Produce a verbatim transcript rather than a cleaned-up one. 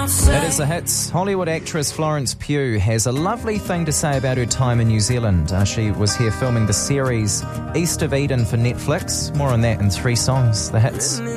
That is the hits. Hollywood actress Florence Pugh has a lovely thing to say about her time in New Zealand. Uh, she was here filming the series East of Eden for Netflix. More on that in three songs. The hits.